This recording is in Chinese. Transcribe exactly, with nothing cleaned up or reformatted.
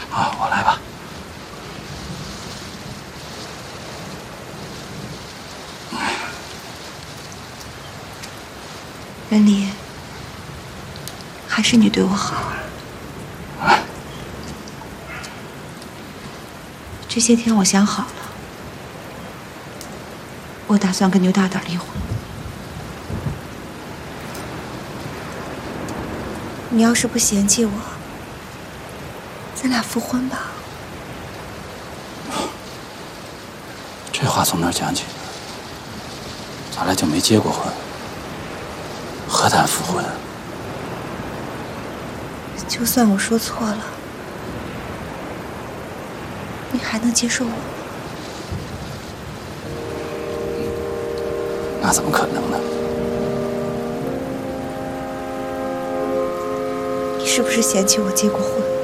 啊，我来吧。 任离，还是你对我好。这些天我想好了，我打算跟牛大胆离婚。你要是不嫌弃我，咱俩复婚吧。 这话从哪儿讲起？咱俩就没结过婚，何谈复婚？ 就算我说错了，你还能接受我吗？ 那怎么可能呢？ 你是不是嫌弃我结过婚？